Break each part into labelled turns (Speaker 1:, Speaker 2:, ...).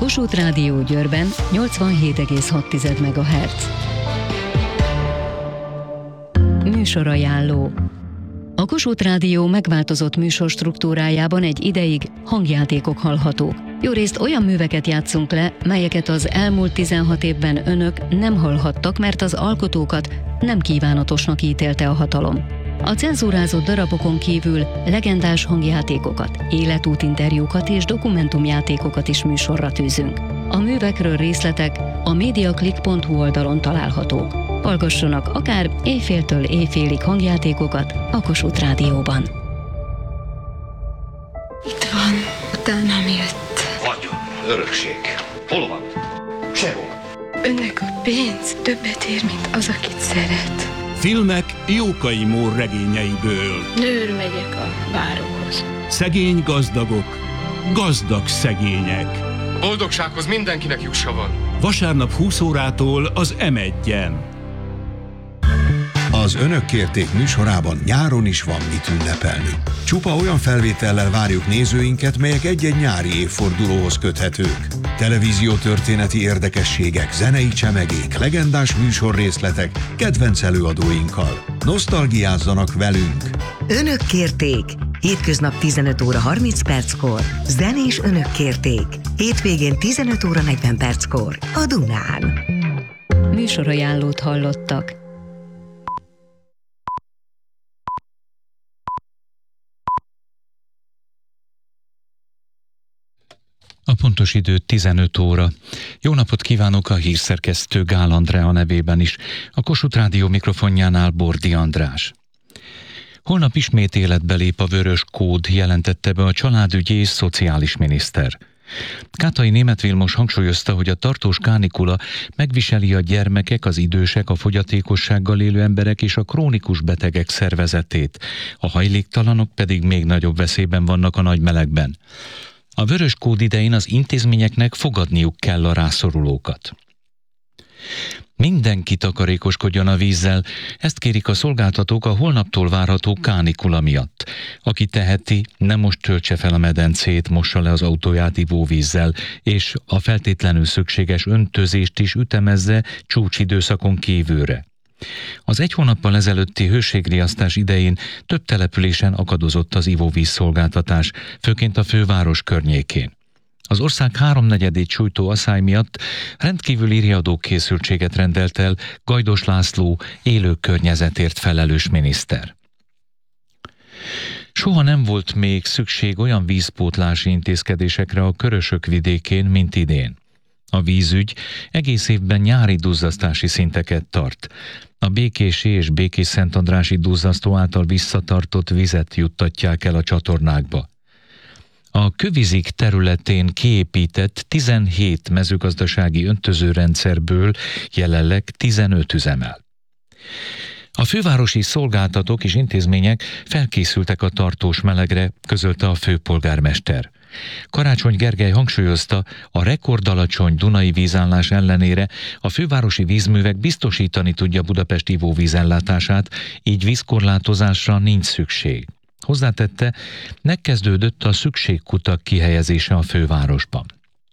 Speaker 1: Kossuth Rádió Győrben 87,6 MHz. Műsorajánló. A Kossuth Rádió megváltozott műsorstruktúrájában egy ideig hangjátékok hallhatók. Jórészt olyan műveket játszunk le, melyeket az elmúlt 16 évben önök nem hallhattak, mert az alkotókat nem kívánatosnak ítélte a hatalom. A cenzúrázott darabokon kívül legendás hangjátékokat, életútinterjúkat és dokumentumjátékokat is műsorra tűzünk. A művekről részletek a mediaclick.hu oldalon találhatók. Hallgassanak akár éjféltől éjfélig hangjátékokat a Kossuth Rádióban.
Speaker 2: Itt van, utánam jött.
Speaker 3: Vagyon, örökség. Hol van? Sehol.
Speaker 2: Önnek a pénz többet ér, mint az, akit szeret.
Speaker 4: Filmek Jókai Mór regényeiből.
Speaker 2: Nőr megyek a báróhoz.
Speaker 4: Szegény gazdagok, gazdag szegények.
Speaker 5: Boldogsághoz mindenkinek jussa van.
Speaker 4: Vasárnap 20 órától az M1-en.
Speaker 6: Az Önök kérték műsorában nyáron is van mit ünnepelni. Csupa olyan felvétellel várjuk nézőinket, melyek egy-egy nyári évfordulóhoz köthetők. Televíziótörténeti érdekességek, zenei csemegék, legendás műsorrészletek, kedvenc előadóinkkal. Nosztalgiázzanak velünk!
Speaker 7: Önök kérték! Hétköznap 15 óra 30 perckor. Zenés Önök kérték. Hétvégén 15 óra 40 perckor. A Dunán.
Speaker 1: Műsorajánlót hallottak.
Speaker 8: A pontos idő 15 óra. Jó napot kívánok a hírszerkesztő Gál Andrea nevében is. A Kossuth Rádió mikrofonjánál Bordi András. Holnap ismét életbe lép a vörös kód, jelentette be a családügyi és szociális miniszter. Kátai Németh Vilmos hangsúlyozta, hogy a tartós kánikula megviseli a gyermekek, az idősek, a fogyatékossággal élő emberek és a krónikus betegek szervezetét. A hajléktalanok pedig még nagyobb veszélyben vannak a nagy melegben. A vörös kód idején az intézményeknek fogadniuk kell a rászorulókat. Mindenki takarékoskodjon a vízzel, ezt kérik a szolgáltatók a holnaptól várható kánikula miatt. Aki teheti, ne most töltse fel a medencét, mossa le az autóját ivóvízzel, és a feltétlenül szükséges öntözést is ütemezze csúcsidőszakon kívülre. Az egy hónappal ezelőtti hőségriasztás idején több településen akadozott az ivóvízszolgáltatás, főként a főváros környékén. Az ország 3/4-ét sújtó aszály miatt rendkívüli riadókészültséget rendelt el Gajdos László élő környezetért felelős miniszter. Soha nem volt még szükség olyan vízpótlási intézkedésekre a Körösök vidékén, mint idén. A vízügy egész évben nyári duzzasztási szinteket tart. A békési és békés-szentandrási duzzasztó által visszatartott vizet juttatják el a csatornákba. A Kövizik területén kiépített 17 mezőgazdasági öntözőrendszerből jelenleg 15 üzemel. A fővárosi szolgáltatók és intézmények felkészültek a tartós melegre, közölte a főpolgármester. Karácsony Gergely hangsúlyozta, a rekordalacsony Dunai vízállás ellenére a fővárosi vízművek biztosítani tudja Budapest ivóvízellátását, így vízkorlátozásra nincs szükség. Hozzátette, megkezdődött a szükségkutak kihelyezése a fővárosban.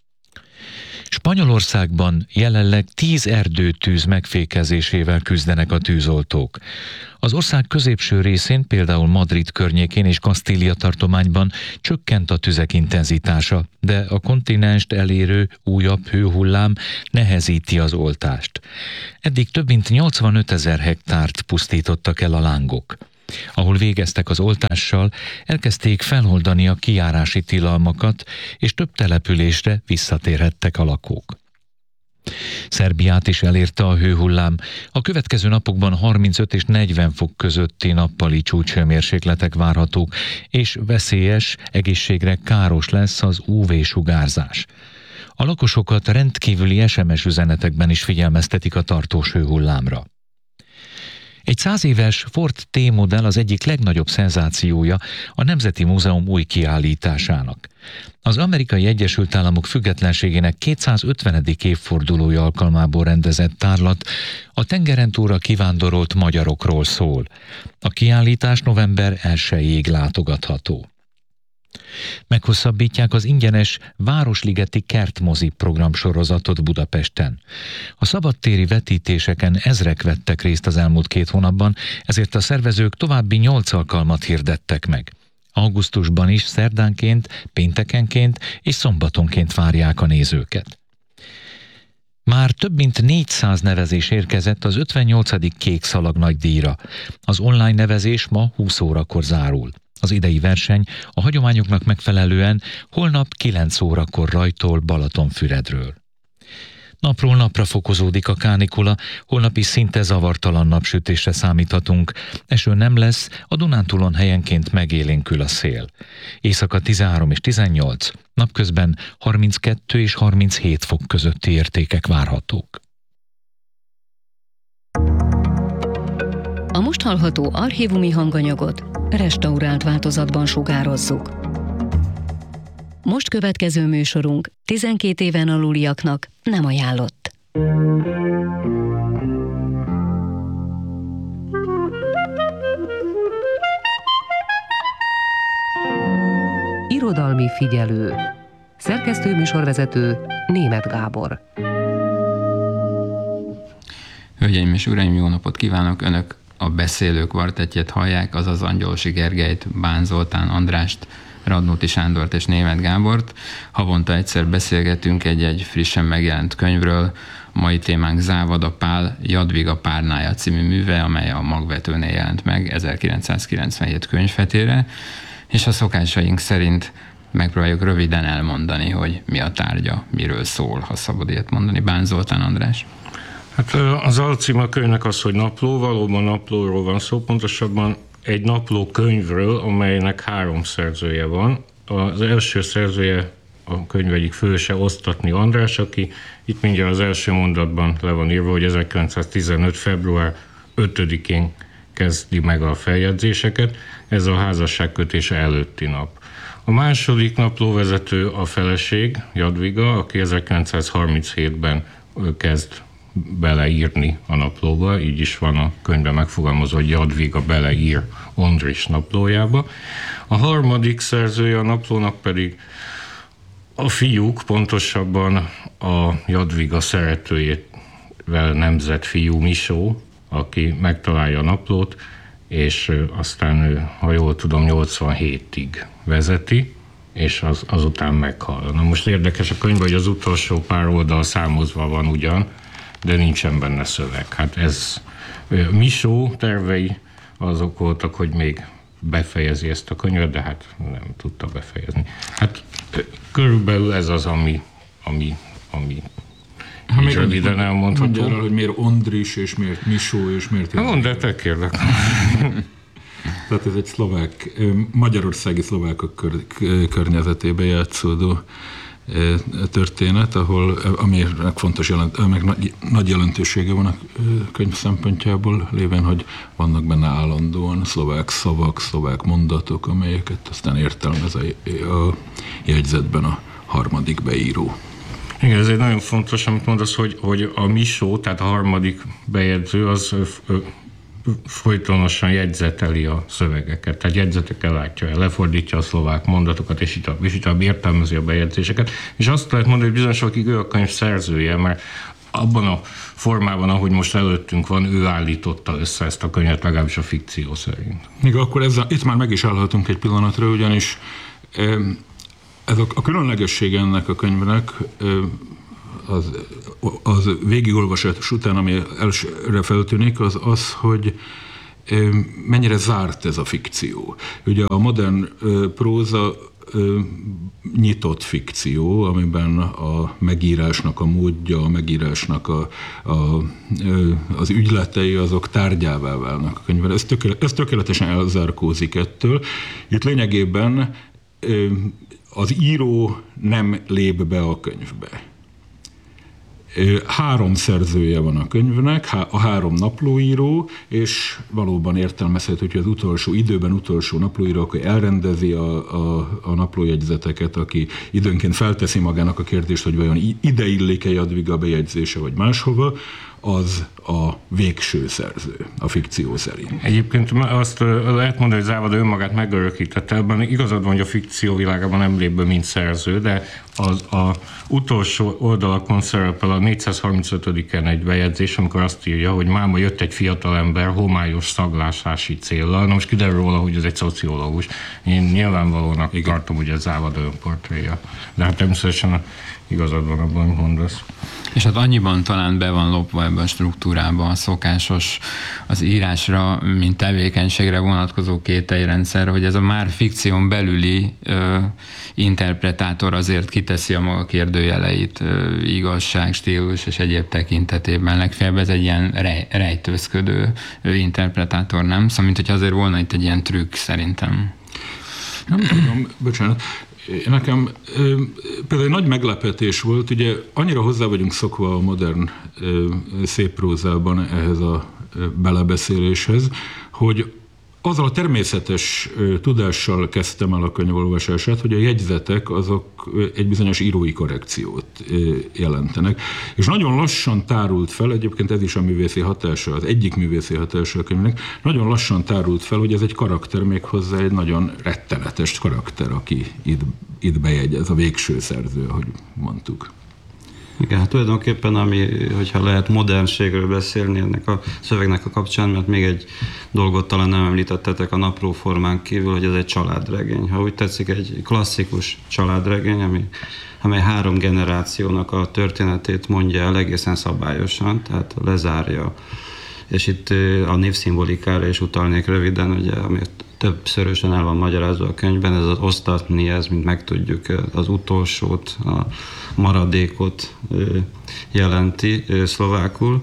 Speaker 8: Spanyolországban jelenleg 10 erdőtűz megfékezésével küzdenek a tűzoltók. Az ország középső részén, például Madrid környékén és Kasztília tartományban csökkent a tüzek intenzitása, de a kontinenst elérő újabb hőhullám nehezíti az oltást. Eddig több mint 85 000 hektárt pusztítottak el a lángok. Ahol végeztek az oltással, elkezdték feloldani a kijárási tilalmakat, és több településre visszatérhettek a lakók. Szerbiát is elérte a hőhullám. A következő napokban 35 és 40 fok közötti nappali csúcshőmérsékletek várhatók, és veszélyes, egészségre káros lesz az UV-sugárzás. A lakosokat rendkívüli SMS üzenetekben is figyelmeztetik a tartós hőhullámra. Egy 100 éves Ford T-modell az egyik legnagyobb szenzációja a Nemzeti Múzeum új kiállításának. Az Amerikai Egyesült Államok függetlenségének 250. évfordulója alkalmából rendezett tárlat a tengeren túlra kivándorolt magyarokról szól. A kiállítás november 1-ig látogatható. Meghosszabbítják az ingyenes Városligeti Kertmozi programsorozatot Budapesten. A szabadtéri vetítéseken ezrek vettek részt az elmúlt 2 hónapban, ezért a szervezők további 8 alkalmat hirdettek meg. Augusztusban is szerdánként, péntekenként és szombatonként várják a nézőket. Már több mint 400 nevezés érkezett az 58. Kék Szalag nagydíjra. Az online nevezés ma 20 órakor zárul. Az idei verseny a hagyományoknak megfelelően holnap 9 órakor rajtol Balatonfüredről. Napról napra fokozódik a kánikula, holnap is szinte zavartalan napsütésre számíthatunk. Eső nem lesz, a Dunántúlon helyenként megélénkül a szél. Éjszaka 13 és 18, napközben 32 és 37 fok közötti értékek várhatók.
Speaker 1: A most hallható archívumi hanganyagot restaurált változatban sugározzuk. Most következő műsorunk 12 éven aluliaknak nem ajánlott.
Speaker 9: Irodalmi figyelő. Szerkesztő műsorvezető Németh Gábor.
Speaker 10: Hölgyeim és uraim, jó napot kívánok! Önök a Beszélő Kvartettjét hallják, azaz Angyalosi Gergelyt, Bán Zoltán Andrást, Radnóti Sándort és Németh Gábort. Havonta egyszer beszélgetünk egy frissen megjelent könyvről. A mai témánk Závada Pál Jadviga Párnája című műve, amely a Magvetőnél jelent meg 1997 könyvhetére, és a szokásaink szerint megpróbáljuk röviden elmondani, hogy mi a tárgya, miről szól, ha szabad ilyet mondani. Bán Zoltán András.
Speaker 11: Hát az alcím a könyvnek az, hogy napló, valóban naplóról van szó, pontosabban egy napló könyvről, amelynek 3 szerzője van. Az első szerzője, a könyv egyik főse, Osztatni András, aki itt mindjárt az első mondatban le van írva, hogy 1915. február 5-én kezdi meg a feljegyzéseket, ez a házasságkötése előtti nap. A második naplóvezető a feleség, Jadviga, aki 1937-ben kezd beleírni a naplóba, így is van a könyvben megfogalmazva, hogy Jadviga beleír Ondris naplójába. A harmadik szerzője a naplónak pedig a fiúk, pontosabban a Jadviga szeretőjével nemzett fiú Misó, aki megtalálja a naplót, és aztán ő, ha jól tudom, 87-ig vezeti, és azután meghal. Na most érdekes a könyv, hogy az utolsó pár oldal számozva van ugyan, de nincsen benne szöveg. Hát ez Misó tervei azok voltak, hogy még befejezi ezt a könyvet, de hát nem tudta befejezni. Hát körülbelül ez az, ami így röviden elmondható.
Speaker 12: Mondja el, hogy miért Ondris, és miért Misó, és miért...
Speaker 11: Mondd, de te kérlek.
Speaker 12: Tehát ez egy szlovák, magyarországi szlovákok környezetében játszódó történet, aminek fontos nagy jelentősége van a könyv szempontjából, lévén, hogy vannak benne állandóan szlovák szavak, szlovák mondatok, amelyeket aztán értelmez a jegyzetben a harmadik beíró.
Speaker 11: Igen, ez egy nagyon fontos, amit mondasz, hogy a Misó, tehát a harmadik bejegyző, az folytonosan jegyzeteli a szövegeket, tehát jegyzetekkel látja el, lefordítja a szlovák mondatokat, és itt értelmezi a bejegyzéseket. És azt lehet mondani, hogy bizonyos akik ő a könyv szerzője, mert abban a formában, ahogy most előttünk van, ő állította össze ezt a könyvet, legalábbis a fikció szerint.
Speaker 12: Még akkor itt már meg is állhatunk egy pillanatra, ugyanis ez a különlegessége ennek a könyvnek, az végigolvasás után, ami elsőre feltűnik, az, hogy mennyire zárt ez a fikció. Ugye a modern próza nyitott fikció, amiben a megírásnak a módja, a megírásnak az ügyletei, azok tárgyává válnak a könyvben. Ez tökéletesen elzárkózik ettől. Itt lényegében az író nem lép be a könyvbe. 3 szerzője van a könyvnek, a 3 naplóíró, és valóban értelmezhető, hogy az utolsó naplóíró, aki elrendezi a naplójegyzeteket, aki időnként felteszi magának a kérdést, hogy vajon ide illik-e Jadwiga bejegyzése, vagy máshova, az a végső szerző, a fikció szerint.
Speaker 11: Egyébként azt lehet mondani, hogy Závoda önmagát megörökítette, ebben igazad van, hogy a fikció világában nem lép be, mint szerző, de az utolsó oldalakon szerepel a 435-en egy bejegyzés, amikor azt írja, hogy máma jött egy fiatalember homályos szaglásási céllal. Na most kiderül róla, hogy ez egy szociológus. Én nyilvánvalónak tartom, hogy ez Závoda önportréja. De hát természetesen igazad van abban, amit mondasz.
Speaker 10: És hát annyiban talán be van lopva ebben a struktúrában a szokásos, az írásra, mint tevékenységre vonatkozó kételyrendszer, hogy ez a már fikción belüli interpretátor azért kiteszi a maga kérdőjeleit igazság, stílus és egyéb tekintetében. Legfeljebb ez egy ilyen rejtőzködő interpretátor, nem? Szóval, mint hogy azért volna itt egy ilyen trükk, szerintem.
Speaker 12: Nem tudom, bocsánat. Nekem például nagy meglepetés volt, ugye annyira hozzá vagyunk szokva a modern szép prózában ehhez a belebeszéléshez, hogy azzal a természetes tudással kezdtem el a könyvolvasását, hogy a jegyzetek azok egy bizonyos írói korrekciót jelentenek. És nagyon lassan tárult fel, egyébként ez is a művészi hatása, az egyik művészi hatása a könyvnek, nagyon lassan tárult fel, hogy ez egy karakter, méghozzá egy nagyon rettenetes karakter, aki itt bejegyez, a végső szerző, ahogy mondtuk.
Speaker 13: Igen, hát tulajdonképpen, hogyha lehet modernségről beszélni ennek a szövegnek a kapcsán, mert még egy dolgot talán nem említettetek a naplóformán kívül, hogy ez egy családregény. Ha úgy tetszik, egy klasszikus családregény, amely 3 generációnak a történetét mondja el egészen szabályosan, tehát lezárja. És itt a névszimbolikára is utalnék röviden, ugye, amit többszörösen el van magyarázva a könyvben, ez az osztatni, ez, mint megtudjuk, az utolsót, a maradékot jelenti szlovákul.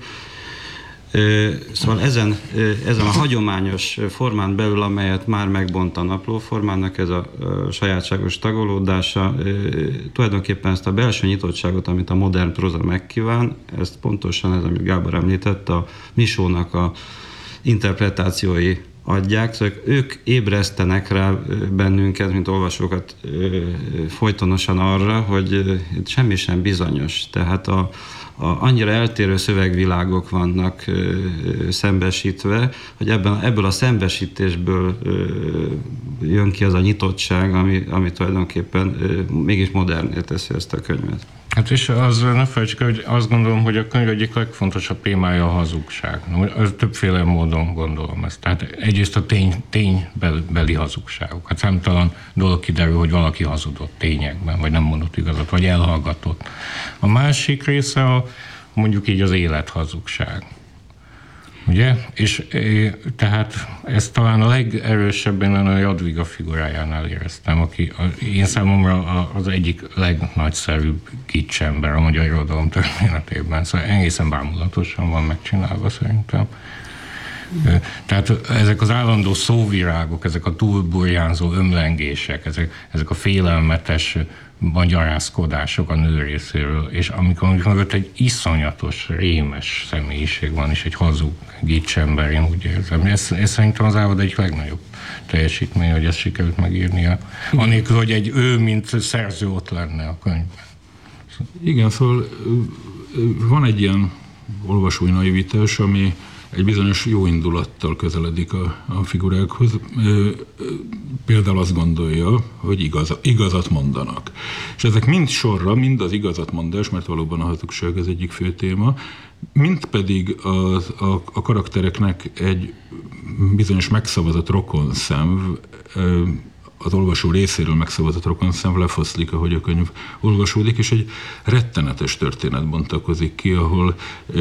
Speaker 13: Szóval ezen a hagyományos formán belül, amelyet már megbont a naplóformának, ez a sajátságos tagolódása, tulajdonképpen ezt a belső nyitottságot, amit a modern próza megkíván, ezt pontosan ez, amit Gábor említett, a Misónak a interpretációi adják, szóval ők ébresztenek rá bennünket, mint olvasókat folytonosan arra, hogy semmi sem bizonyos. Tehát annyira eltérő szövegvilágok vannak szembesítve, hogy ebből a szembesítésből jön ki az a nyitottság, ami tulajdonképpen mégis modernné teszi ezt a könyvet.
Speaker 11: Hát és az ne felejtsük, hogy azt gondolom, hogy a könyv egyik legfontosabb témája a hazugság. Többféle módon gondolom ezt. Tehát egyrészt a ténybeli hazugságok. Hát számtalan dolog kiderül, hogy valaki hazudott tényekben, vagy nem mondott igazat, vagy elhallgatott. A másik része mondjuk így az élethazugság. Ugye? És tehát ezt talán a legerősebben a Jadwiga figurájánál éreztem, aki én számomra az egyik legnagyszerűbb kicsember a magyar irodalom történetében. Szóval egészen bámulatosan van megcsinálva szerintem. Tehát ezek az állandó szóvirágok, ezek a túlburjánzó ömlengések, ezek a félelmetes magyarázkodások a nő részéről, és amikor mögött egy iszonyatos, rémes személyiség van, és egy hazug gicsember, én úgy érzem. Ez szerintem az Závoda egyik legnagyobb teljesítmény, hogy ezt sikerült megírnia. Anélkül, hogy ő, mint szerző ott lenne a könyvben.
Speaker 12: Igen, szóval van egy ilyen olvasói naivitás, ami egy bizonyos jó indulattal közeledik a figurákhoz. Például azt gondolja, hogy igazat mondanak. És ezek mind sorra, mind az igazatmondás, mert valóban a hazugság az egyik fő téma, mind pedig a karaktereknek egy bizonyos megszavazott rokonszenv, az olvasó részéről megszavazott rokonszenv lefoszlik, ahogy a könyv olvasódik, és egy rettenetes történet bontakozik ki, ahol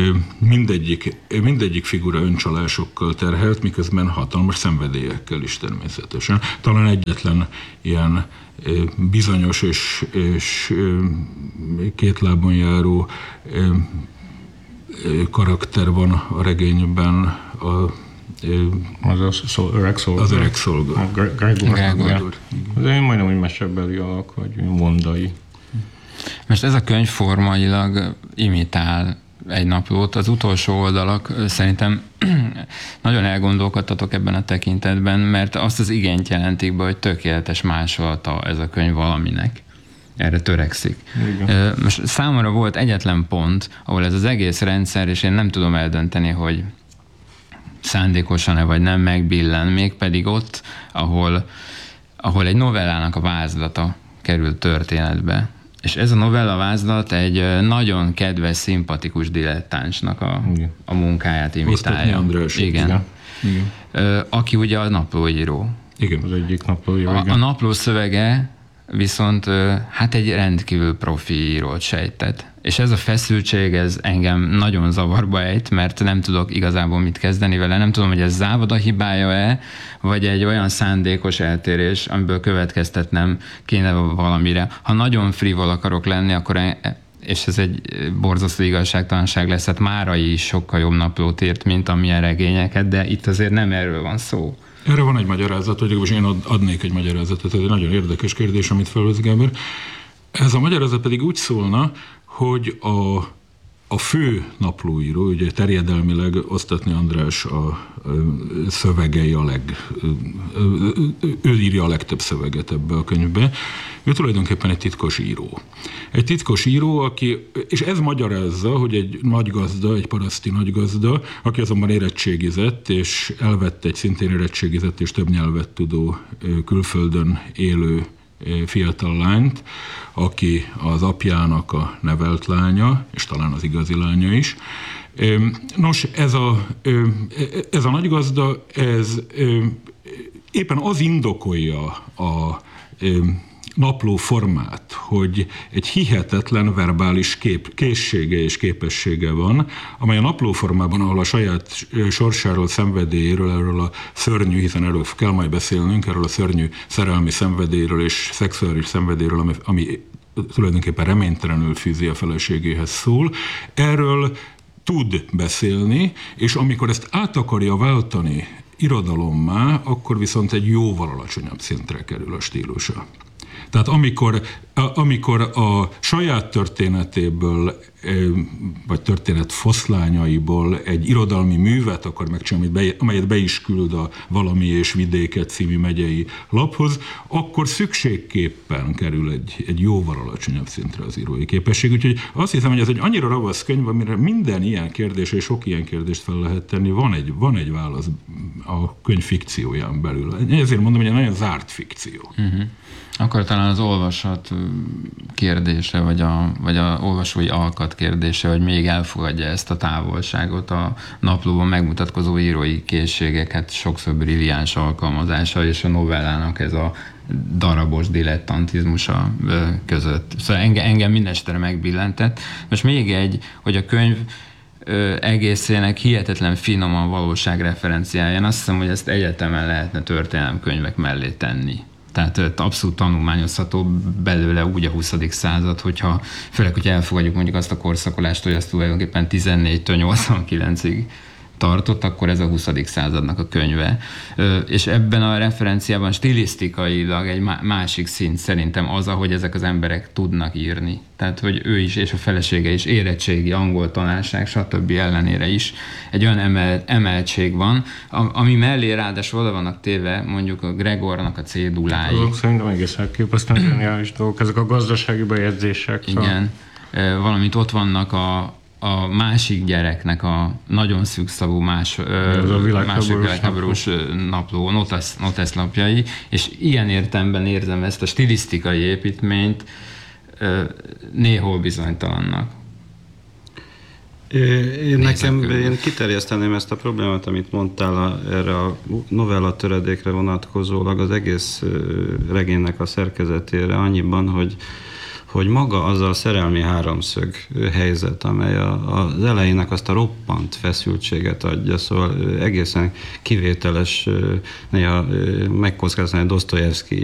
Speaker 12: mindegyik figura öncsalásokkal terhelt, miközben hatalmas szenvedélyekkel is természetesen. Talán egyetlen ilyen bizonyos és két lábon járó karakter van a regényben,
Speaker 11: az öreg szolga.
Speaker 12: Az öreg szolga.
Speaker 11: Gregor. De én majdnem, hogy mesebeli alak, vagy mondai.
Speaker 10: Most ez a könyv formailag imitál egy naplót. Az utolsó oldalak szerintem nagyon elgondolkodtatok ebben a tekintetben, mert azt az igényt jelentik be, hogy tökéletes másolata ez a könyv valaminek. Erre törekszik. Igen. Most számomra volt egyetlen pont, ahol ez az egész rendszer, és én nem tudom eldönteni, hogy szándékosan-e vagy nem megbillen, mégpedig ott, ahol egy novellának a vázlata kerül történetbe. És ez a novella vázlat egy nagyon kedves, szimpatikus dilettánsnak a munkáját imitálja.
Speaker 12: András.
Speaker 10: Igen. Aki ugye a naplóíró.
Speaker 11: Igen, az egyik naplóíró.
Speaker 10: A napló szövege viszont hát egy rendkívül profi írót sejtett. És ez a feszültség, ez engem nagyon zavarba ejt, mert nem tudok igazából mit kezdeni vele. Nem tudom, hogy ez Závoda hibája-e, vagy egy olyan szándékos eltérés, amiből következtetnem kéne valamire. Ha nagyon frivol akarok lenni, akkor és ez egy borzasztó igazságtalanság lesz, hát Márai is sokkal jobb naplót írt, mint amilyen regényeket, de itt azért nem erről van szó.
Speaker 12: Erre van egy magyarázat, vagy legalábbis én adnék egy magyarázatot, ez egy nagyon érdekes kérdés, amit felvesz Gábor. Ez a magyarázat pedig úgy szólna, hogy a fő naplóíró, ugye terjedelmileg Osztatni András a szövegei ő írja a legtöbb szöveget ebbe a könyvbe. Ő tulajdonképpen egy titkos író. Egy titkos író, aki, és ez magyarázza, hogy egy nagygazda, egy paraszti nagygazda, aki azonban érettségizett, és elvette egy szintén érettségizett és több nyelvet tudó külföldön élő fiatal lányt, aki az apjának a nevelt lánya, és talán az igazi lánya is. Nos, ez a nagygazda, ez éppen az indokolja a napló formát, hogy egy hihetetlen verbális készsége és képessége van, amely a napló formában, ahol a saját sorsáról, szenvedélyéről, erről a szörnyű, hiszen erről kell majd beszélnünk, erről a szörnyű szerelmi szenvedélyről és szexuális szenvedélyről, ami tulajdonképpen reménytelenül fűzi a feleségéhez szól, erről tud beszélni, és amikor ezt át akarja váltani irodalommá, akkor viszont egy jóval alacsonyabb szintre kerül a stílusa. Tehát amikor a saját történetéből, vagy történet foszlányaiból egy irodalmi művet akar megcsinálni, amelyet be is küld a Valami és Vidéket című megyei laphoz, akkor szükségképpen kerül egy jóval alacsonyabb szintre az írói képesség. Úgyhogy azt hiszem, hogy ez egy annyira ravasz könyv, amire minden ilyen kérdés, és sok ilyen kérdést fel lehet tenni, van egy válasz a könyv fikcióján belül. Ezért mondom, hogy egy nagyon zárt fikció.
Speaker 10: Uh-huh. Akkor talán az olvasat kérdése, vagy a olvasói alkat kérdése, hogy még elfogadja ezt a távolságot a naplóban megmutatkozó írói készségeket, sokszor brilliáns alkalmazása, és a novellának ez a darabos dilettantizmusa között. Szóval engem mindenesetre megbillentett. Most még egy, hogy a könyv egészének hihetetlen finoman valóságreferenciája. Én azt hiszem, hogy ezt egyetemen lehetne történelemkönyvek mellé tenni. Tehát abszolút tanulmányozható belőle úgy a 20. század, főleg, hogyha elfogadjuk mondjuk azt a korszakolást, hogy az tulajdonképpen 14-től 89-ig tartott, akkor ez a 20. századnak a könyve. És ebben a referenciában stilisztikailag egy másik szint szerintem az, ahogy ezek az emberek tudnak írni. Tehát, hogy ő is és a felesége is érettségi, angol tanárság, stb. Ellenére is egy olyan emeltség van, ami mellé ráadásul oda vannak téve mondjuk a Gregornak a cédulái.
Speaker 11: Szerintem egész elképesztően zseniális dolgok, ezek a gazdasági bejegyzések.
Speaker 10: Igen, valamint ott vannak a másik gyereknek a nagyon szűkszavú másik világháborús napló, notesz lapjai, és ilyen értelemben érzem ezt a stilisztikai építményt néhol bizonytalannak.
Speaker 13: Én kiterjeszteném ezt a problémát, amit mondtál erre a novella töredékre vonatkozólag az egész regénynek a szerkezetére annyiban, hogy maga az a szerelmi háromszög helyzet, amely az elejének azt a roppant feszültséget adja, szóval egészen kivételes, néha megkockáztatni Dosztojevszky